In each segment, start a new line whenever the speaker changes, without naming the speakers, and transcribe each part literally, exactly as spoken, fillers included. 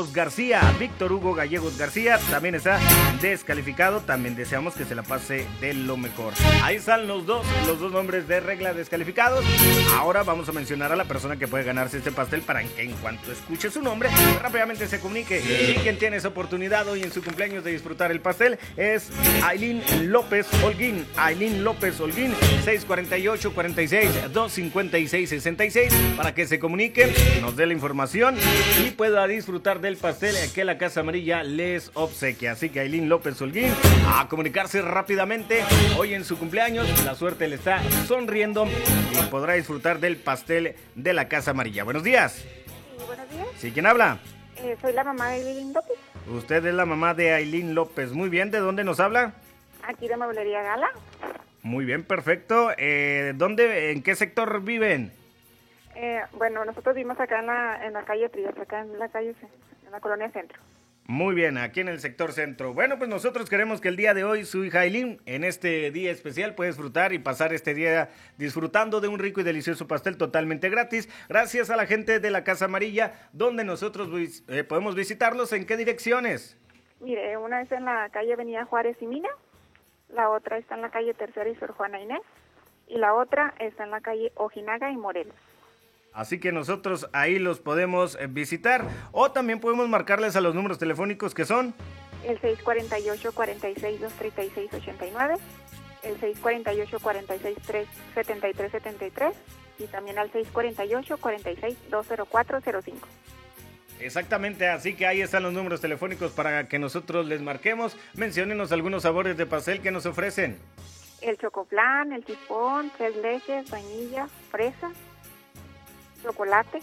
Gallegos García. Víctor Hugo Gallegos García también está descalificado. También deseamos que se la pase de lo mejor. Ahí están los dos, los dos nombres de regla descalificados. Ahora vamos a mencionar a la persona que puede ganarse este pastel para que en cuanto escuche su nombre, rápidamente se comunique. Y quien tiene esa oportunidad hoy en su cumpleaños de disfrutar el pastel es Ailín López Holguín. Ailín López Holguín, seis cuatro ocho, cuatro seis, dos cinco seis, seis seis, para que se comunique, nos dé la información y pueda disfrutar del pastel que la Casa Amarilla les obsequia. Así que Ailín López Holguín, a comunicarse rápidamente hoy en su cumpleaños, la suerte le está sonriendo y podrá disfrutar del pastel de la Casa Amarilla. Buenos días.
Sí, buenos días.
¿Sí, quién habla?
Eh, soy la mamá de Ailín López.
Usted es la mamá de Ailín López. Muy bien, ¿de dónde nos habla?
Aquí de Mueblería Gala.
Muy bien, perfecto. Eh, ¿Dónde, en qué sector viven?
Eh, bueno, nosotros vivimos acá en la, en la calle Trías, acá en la calle, en la colonia Centro.
Muy bien, aquí en el sector centro. Bueno, pues nosotros queremos que el día de hoy su hija Ailín, en este día especial, pueda disfrutar y pasar este día disfrutando de un rico y delicioso pastel totalmente gratis, gracias a la gente de la Casa Amarilla, donde nosotros eh, podemos visitarlos. ¿En qué direcciones?
Mire, una es en la calle Avenida Juárez y Mina, la otra está en la calle Tercera y Sor Juana Inés, y la otra está en la calle Ojinaga y Morelos.
Así que nosotros ahí los podemos visitar, o también podemos marcarles a los números telefónicos que son
el seis cuatro ocho, cuatro seis dos, tres seis ocho nueve, el seis cuatro ocho, cuatro seis tres, siete tres siete tres y también al seis cuatro ocho, cuatro seis dos cero cuatro cero cinco.
Exactamente, así que ahí están los números telefónicos para que nosotros les marquemos. Menciónenos algunos sabores de pastel que nos ofrecen.
El chocoflán, el chipón, tres leches, vainilla, fresa, chocolate.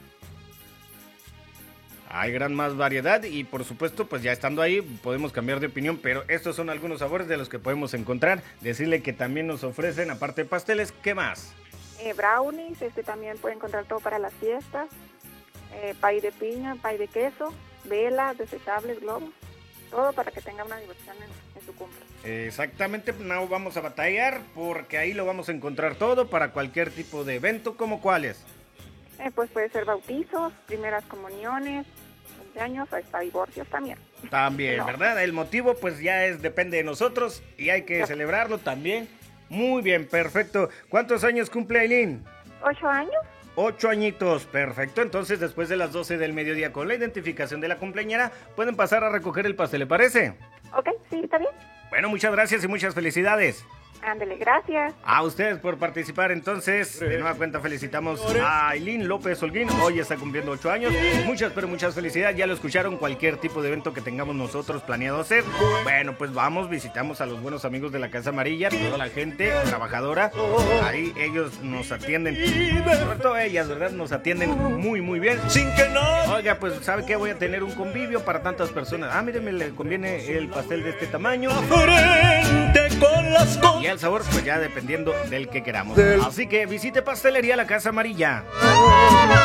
Hay gran más variedad y por supuesto pues ya estando ahí podemos cambiar de opinión, pero estos son algunos sabores de los que podemos encontrar. Decirle que también nos ofrecen, aparte de pasteles, ¿qué más?
Eh, brownies, este también puede encontrar todo para las fiestas, eh, pay de piña, pay de queso, velas, desechables, globos, todo para que tenga una diversión en, en su cumple.
Exactamente, no vamos a batallar porque ahí lo vamos a encontrar todo para cualquier tipo de evento. ¿Cómo cuáles?
Eh, pues puede ser bautizos, primeras comuniones, cumpleaños, hasta divorcios también.
También, no. ¿Verdad? El motivo pues ya es depende de nosotros y hay que
sí.
celebrarlo también. Muy bien, perfecto. ¿Cuántos años cumple Ailín?
Ocho años.
Ocho añitos, perfecto. Entonces después de las doce del mediodía con la identificación de la cumpleañera pueden pasar a recoger el pastel, ¿le parece?
Ok, sí, está bien.
Bueno, muchas gracias y muchas felicidades.
Ándele, gracias.
A ustedes por participar. Entonces, de nueva cuenta felicitamos a Ailín López Holguín. Hoy está cumpliendo ocho años. Muchas, pero muchas felicidades. Ya lo escucharon, cualquier tipo de evento que tengamos nosotros planeado hacer. Bueno, pues vamos, visitamos a los buenos amigos de la Casa Amarilla, toda la gente trabajadora. Ahí ellos nos atienden. Sobre todo ellas, ¿verdad? Nos atienden muy, muy bien. Sin que no. Oiga, pues, ¿sabe qué? Voy a tener un convivio para tantas personas. Ah, mire, me le conviene el pastel de este tamaño. Frente con las cosas. Y el sabor, pues ya dependiendo del que queramos. Así que visite Pastelería La Casa Amarilla.